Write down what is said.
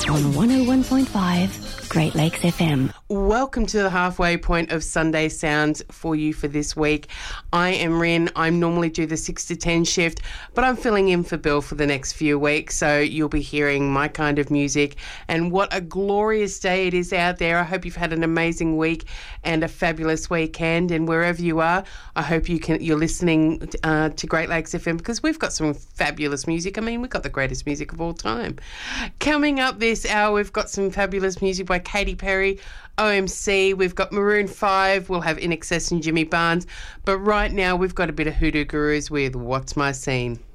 on 101.5 Great Lakes FM. Welcome to the halfway point of Sunday Sounds for you for this week. I am Rin. I normally do the 6 to 10 shift, but I'm filling in for Bill for the next few weeks, so you'll be hearing my kind of music. And what a glorious day it is out there. I hope you've had an amazing week and a fabulous weekend. And wherever you are, I hope you're listening to Great Lakes FM, because we've got some fabulous music. I mean, we've got the greatest music of all time. Coming up this hour, we've got some fabulous music by Katy Perry, OMC, we've got Maroon 5, we'll have INXS and Jimmy Barnes, but right now we've got a bit of Hoodoo Gurus with What's My Scene.